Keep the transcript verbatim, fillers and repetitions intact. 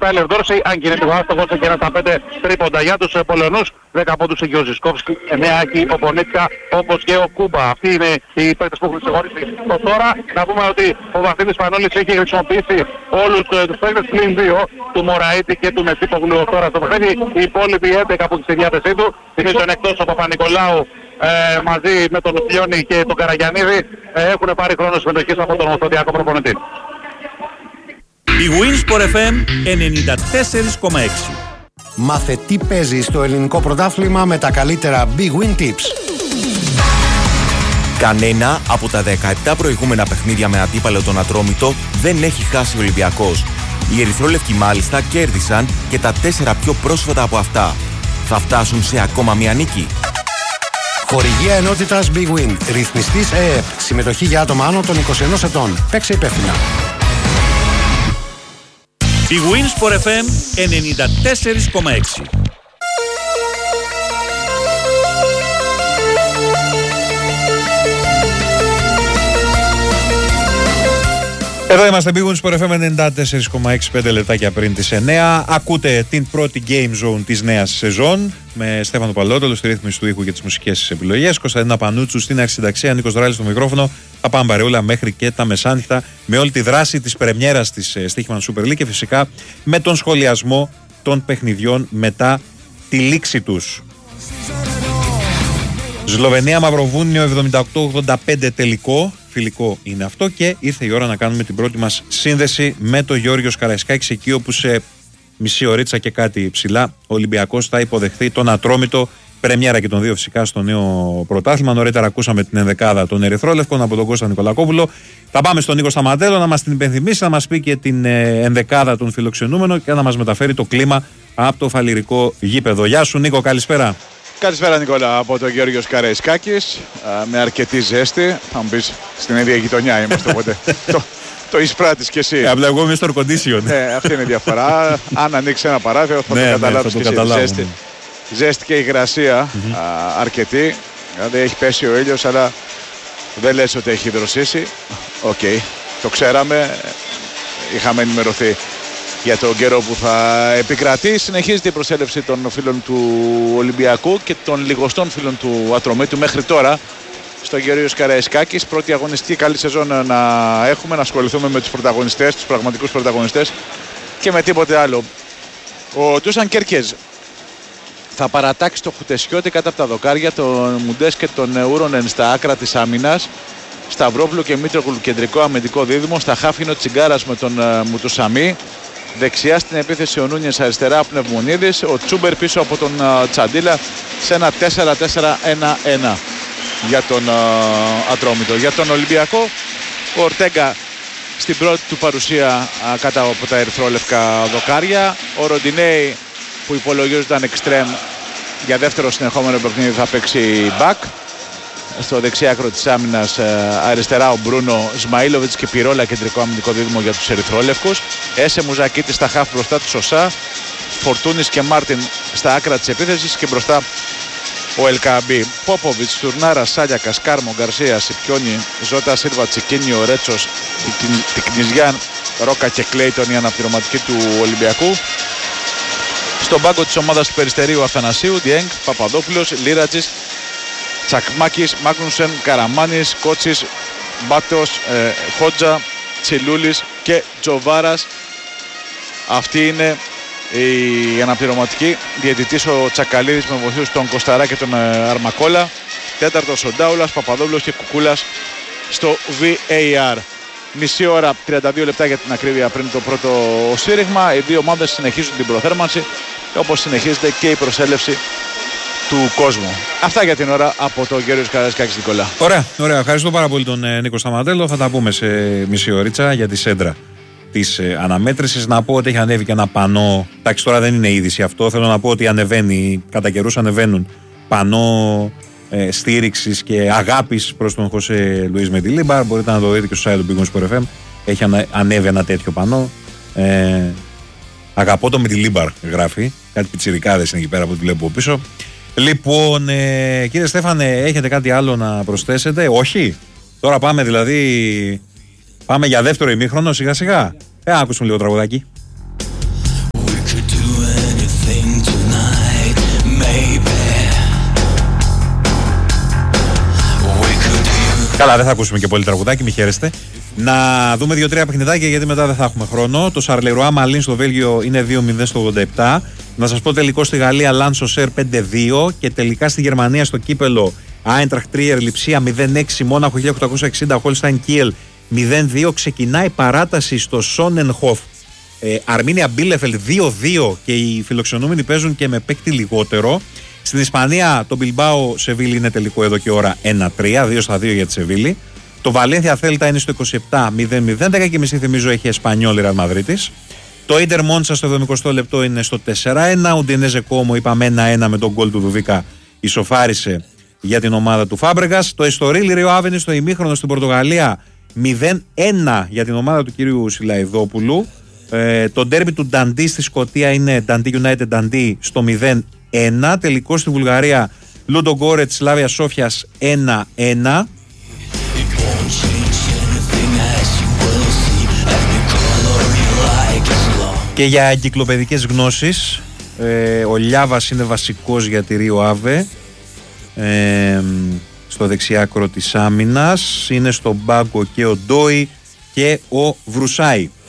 Τάιλερ Ντόρσεϊ, αν και είναι λίγο άστοχος και ένα στα πέντε τρίποντα για τους Πολωνούς. δέκα πόντους έχει ο Ζισκόφσκι, εννέα Άκη, ο Πονέτσκα, όπως και ο Κούμπα. Αυτοί είναι οι παίκτες που έχουν ξεχωρίσει το τώρα. Να πούμε ότι ο Βασίλης Πανόλης έχει χρησιμοποιήσει όλους τους παίκτες πλην δύο, του Μωραΐτη και του Μεσίπογλου τώρα στο παιχνίδι. Οι υπόλοιποι έντεκα που έχει στη διάθεσή του, θυμίζω είναι εκτός ο Παπα-Νικολάου ε, μαζί με τον Φλιώνη και τον Καραγιαννίδη, ε, έχουν πάρει χρόνο συμμετοχής από τον Ομοσπονδιακό προπονητή. Η Winsport εφ εμ ενενήντα τέσσερα κόμμα έξι. Μάθε τι παίζει στο ελληνικό πρωτάθλημα με τα καλύτερα Big Win Tips. Κανένα από τα δεκαεπτά προηγούμενα παιχνίδια με αντίπαλο τον Ατρόμητο δεν έχει χάσει ο Ολυμπιακός. Οι ερυθρόλευκοι μάλιστα κέρδισαν και τα τέσσερα πιο πρόσφατα από αυτά. Θα φτάσουν σε ακόμα μια νίκη. Χορηγία ενότητας Big Win. Ρυθμιστής ΕΕΠ. Συμμετοχή για άτομα άνω των είκοσι ενός ετών. Παίξε υπεύθυνα. Η Winsport εφ εμ ενενήντα τέσσερα κόμμα έξι. Εδώ είμαστε, Big Win Sport εφ εμ ενενήντα τέσσερα κόμμα έξι, πέντε λεπτάκια πριν τις εννέα. Ακούτε την πρώτη Game Zone της νέας σεζόν με Στέφανο Παλότολο στη ρύθμιση του ήχου και τις μουσικές επιλογές, Κωνσταντίνα Πανούτσου στην αρχισυνταξία, Νίκος Δράλης στο μικρόφωνο. Θα πάμε παρεούλα μέχρι και τα μεσάνυχτα με όλη τη δράση της πρεμιέρας της Στοίχημαν Super League και φυσικά με τον σχολιασμό των παιχνιδιών μετά τη λήξη τους. Σλοβενία Μαυροβούνιο εβδομήντα οκτώ ογδόντα πέντε τελικό. Φιλικό είναι αυτό και ήρθε η ώρα να κάνουμε την πρώτη μας σύνδεση με τον Γιώργο Καραϊσκάκη, εκεί όπου σε μισή ωρίτσα και κάτι ψηλά ο Ολυμπιακός θα υποδεχθεί τον Ατρόμητο. Πρεμιέρα και των δύο φυσικά στο νέο πρωτάθλημα. Νωρίτερα ακούσαμε την ενδεκάδα των Ερυθρόλευκων από τον Κώστα Νικολακόπουλο. Θα πάμε στον Νίκο Σταματέλο να μας την υπενθυμίσει, να μας πει και την ενδεκάδα των φιλοξενούμενων και να μας μεταφέρει το κλίμα από το φαλιρικό γήπεδο. Γεια σου Νίκο, καλησπέρα. Καλησπέρα Νικόλα, από τον Γιώργος Καραϊσκάκης, με αρκετή ζέστη. Θα μου πεις, στην ίδια γειτονιά είμαστε, οπότε το, το εισπράττεις κι εσύ. Απλά εγώ είμαι στο air condition. Ναι, αυτή είναι η διαφορά. Αν ανοίξει ένα παράθυρο θα ναι, το καταλάβεις ναι, κι εσύ. Ζέστη, ζέστη και υγρασία mm-hmm. α, αρκετή. Δηλαδή έχει πέσει ο ήλιος, αλλά δεν λες ότι έχει δροσίσει. Οκ, okay. Το ξέραμε, είχαμε ενημερωθεί για τον καιρό που θα επικρατεί. Συνεχίζεται η προσέλευση των φίλων του Ολυμπιακού και των λιγοστών φίλων του Ατρομήτου μέχρι τώρα στο Γεώργιος Καραϊσκάκης. Πρώτη αγωνιστική καλή σεζόν να έχουμε, να ασχοληθούμε με τους πρωταγωνιστές, τους πραγματικούς πρωταγωνιστές και με τίποτε άλλο. Ο Τούσαν Κέρκεζ θα παρατάξει το Χουτεσιώτη κάτω από τα δοκάρια, τον Μουντές και τον Ούρονεν στα άκρα της άμυνας. Σταυρόπουλο και Μήτρογλου κεντρικό αμυντικό δίδυμο. Στα χάφινο Τσιγκάρας με τον Μουτουσαμί. Δεξιά στην επίθεση ο Νούνιες, αριστερά ο Πνευμονίδης, ο Τσούμπερ πίσω από τον uh, Τσαντίλα σε ένα τέσσερα τέσσερα ένα ένα για τον uh, Ατρόμητο. Για τον Ολυμπιακό, ο Ορτέγκα στην πρώτη του παρουσία uh, κάτω από τα ερυθρόλευκα δοκάρια. Ο Ροντινέη που υπολογίζονταν εξτρέμ για δεύτερο συνεχόμενο παιχνίδι θα παίξει back. Στο δεξί άκρο της άμυνας αριστερά ο Μπρούνο, Σμαΐλοβιτς και Πυρόλα κεντρικό αμυντικό δίδυμο για τους ερυθρόλευκους. Έσε Μουζακίτης στα χαφ μπροστά του Σωσά, Φορτούνης και Μάρτιν στα άκρα της επίθεσης και μπροστά ο Ελκαμπή. Πόποβιτς, Τουρνάρα, Σάλιακα, Κάρμο, Γκαρσία, Σιπιόνι, Ζώτα, Σίλβα, Τσικίνιο, Ρέτσος, Τικνιζιάν, Ρόκα και Κλέιτον η αναπληρωματική του Ολυμπιακού. Στον πάγκο της ομάδας του Περιστερίου Αθανασίου, Διέγκ, Παπαδόπουλος, Λίρατζης, Τσακμάκης, Μάγνουσεν, Καραμάνης, Κότσης, Μπάτος, ε, Χότζα, Τσιλούλης και Τζοβάρας. Αυτή είναι η αναπληρωματική. Διαιτητής ο Τσακαλίδης με βοηθούς τον Κοσταρά και τον ε, Αρμακόλα. Τέταρτος ο Ντάουλας, Παπαδόπουλος και Κουκούλας στο βι έι αρ. Μισή ώρα, τριάντα δύο λεπτά για την ακρίβεια πριν το πρώτο σύριγμα. Οι δύο ομάδες συνεχίζουν την προθέρμανση όπως συνεχίζεται και η προσέλευση του κόσμου. Αυτά για την ώρα από τον Γιώργο Καραϊσκάκη Νικόλα. Ωραία, ωραία. Ευχαριστώ πάρα πολύ τον ε, Νίκο Σταματέλο. Θα τα πούμε σε μισή ωρίτσα για τη σέντρα της ε, αναμέτρησης. Να πω ότι έχει ανέβει και ένα πανό. Εντάξει, τώρα δεν είναι είδηση αυτό. Θέλω να πω ότι ανεβαίνει, κατά καιρούς ανεβαίνουν πανό ε, στήριξης και αγάπης προς τον Χωσέ Λουίς Μεντιλίμπαρ. Μπορείτε να το δείτε και στο site του Big Win Sport εφ εμ. Έχει ανα, ανέβει ένα τέτοιο πανό. Ε, αγαπώ το Μεντιλίμπαρ, γράφει. Κάτι πιτσιρικάδες είναι εκεί πέρα που τη βλέπω πίσω. Λοιπόν, ε, κύριε Στέφανε, έχετε κάτι άλλο να προσθέσετε? Όχι. Τώρα πάμε δηλαδή. Πάμε για δεύτερο ημίχρονο σιγά σιγά. Ε, άκουσουμε λίγο τραγουδάκι. Καλά, δεν θα ακούσουμε και πολύ τραγουδάκι, μη χαίρεστε. Να δούμε δύο-τρία παιχνιδάκια γιατί μετά δεν θα έχουμε χρόνο. Το Σαρλερουά Μαλίν στο Βέλγιο είναι δύο μηδέν στο ογδόντα επτά. Να σας πω τελικό στη Γαλλία Λάνσο Σερ πέντε δύο και τελικά στη Γερμανία στο κύπελο Άιντραχτ Τρίερ Λιψία μηδέν έξι, Μόναχο χίλια οκτακόσια εξήντα, Χόλσταϊν Κίελ μηδέν δύο. Ξεκινάει παράταση στο Σόνενχοφ ε, Αρμίνια Μπίλεφελ δύο δύο και οι φιλοξενούμενοι παίζουν και με παίκτη λιγότερο. Στην Ισπανία το Μπιλμπάο Σεβίλη είναι τελικό εδώ και ώρα ένα τρία, δύο στα δύο για τη Σεβίλη. Το Βαλένθια Θέλτα είναι στο είκοσι επτά μηδέν μηδέν, δέκα και μισή θυμίζω έχει Εσπανιόλ Ρεάλ Μαδρίτης. Το Ίντερ Μόντσα στο εβδομηκοστό λεπτό είναι στο τέσσερα ένα. Ουντινέζε Κόμο είπαμε ένα ένα με τον γκολ του Δουβίκα ισοφάρισε για την ομάδα του Φάμπρεγκας. Το Εστορίλ Ρίο Άβενη στο ημίχρονο στην Πορτογαλία μηδέν ένα για την ομάδα του κυρίου Σιλαϊδόπουλου. Ε, το ντέρμπι του Νταντί στη Σκωτία είναι Νταντί United Νταντί στο μηδέν ένα. Τελικό στη Βουλγαρία Λούντο Γκόρετ Σλάβια Σόφιας ένα ένα. Και για εγκυκλοπαιδικές γνώσεις, ε, ο Λιάβας είναι βασικός για τη Ρίο Άβε, ε, στο δεξιάκρο της άμυνας, είναι στον πάγκο και ο Ντόι και ο Βρουσάη.